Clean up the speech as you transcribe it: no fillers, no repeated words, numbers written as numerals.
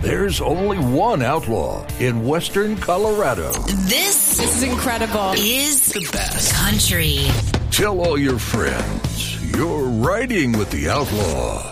There's only one outlaw in Western Colorado. This is incredible. Is the best country. Tell all your friends you're riding with the outlaw.